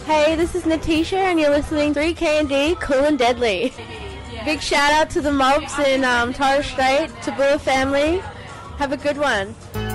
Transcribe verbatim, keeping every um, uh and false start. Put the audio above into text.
Hey, this is Natisha, and you're listening to three K and D, Cool and Deadly. Big shout out to the mobs in um, Torres Strait, Tabula family. Have a good one.